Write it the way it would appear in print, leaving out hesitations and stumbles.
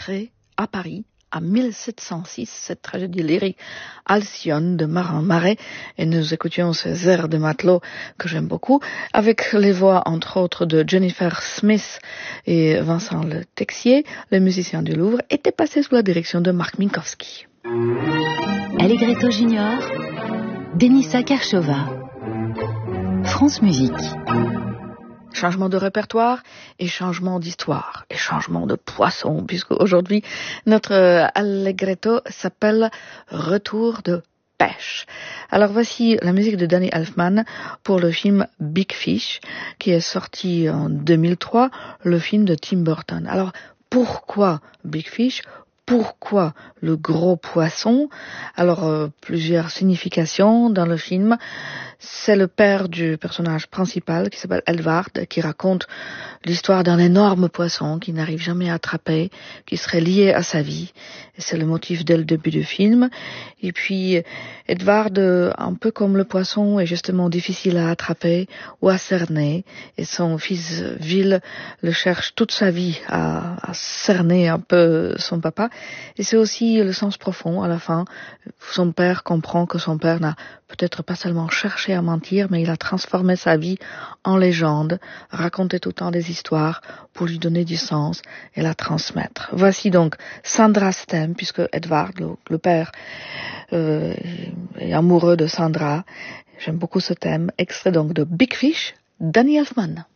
enregistrée à Paris en 1706, cette tragédie lyrique Alcyone de Marin Marais, et nous écoutions ces airs de matelot que j'aime beaucoup, avec les voix entre autres de Jennifer Smith et Vincent Le Texier. Les musiciens du Louvre étaient passés sous la direction de Marc Minkowski. Allegretto Junior, Denisa Karchova, France Musique. Changement de répertoire et changement d'histoire et changement de poisson, puisque aujourd'hui notre Allegretto s'appelle Retour de pêche. Alors voici la musique de Danny Elfman pour le film Big Fish qui est sorti en 2003, le film de Tim Burton. Alors pourquoi Big Fish ? Pourquoi le gros poisson ? Alors, plusieurs significations dans le film. C'est le père du personnage principal qui s'appelle Edward, qui raconte l'histoire d'un énorme poisson qui n'arrive jamais à attraper, qui serait lié à sa vie. Et c'est le motif dès le début du film. Et puis, Edward, un peu comme le poisson, est justement difficile à attraper ou à cerner. Et son fils Will le cherche toute sa vie à cerner un peu son papa. Et c'est aussi le sens profond à la fin. Son père comprend que son père n'a peut-être pas seulement cherché à mentir, mais il a transformé sa vie en légende, raconté tout le temps des histoires pour lui donner du sens et la transmettre. Voici donc Sandra's thème, puisque Edward, le père, est amoureux de Sandra. J'aime beaucoup ce thème. Extrait donc de Big Fish, Danny Elfman.